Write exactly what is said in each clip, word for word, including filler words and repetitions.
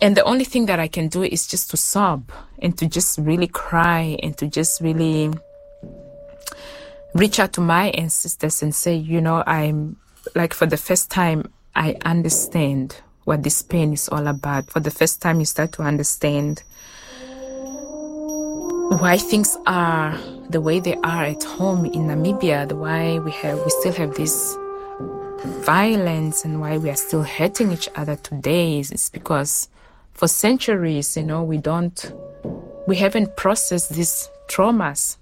And the only thing that I can do is just to sob and to just really cry and to just really reach out to my ancestors and say, you know, I'm like, for the first time, I understand what this pain is all about. For the first time, you start to understand why things are the way they are at home in Namibia, the why we have we still have this violence and why we are still hurting each other today. It's because for centuries, you know, we don't, we haven't processed these traumas.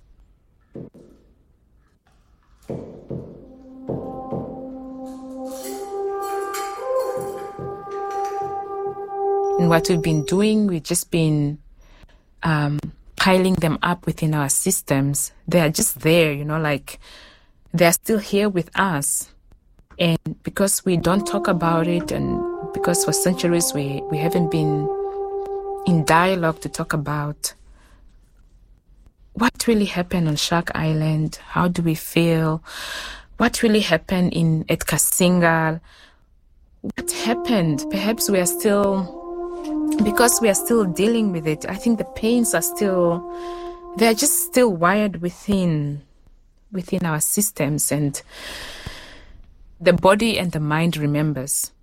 And what we've been doing, we've just been um, piling them up within our systems. They are just there, you know, like they're still here with us. And because we don't talk about it, and because for centuries we, we haven't been in dialogue to talk about what really happened on Shark Island, how do we feel, what really happened in at Kasingal, what happened, perhaps we are still, because we are still dealing with it, I think the pains are still, they're just still wired within, within our systems, and the body and the mind remembers.